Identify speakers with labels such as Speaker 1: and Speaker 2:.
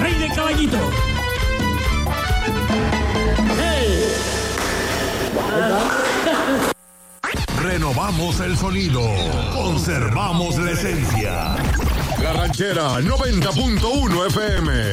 Speaker 1: aire, caballito. ¡Hey!
Speaker 2: Renovamos el sonido, conservamos la esencia. La Ranchera 90.1 FM.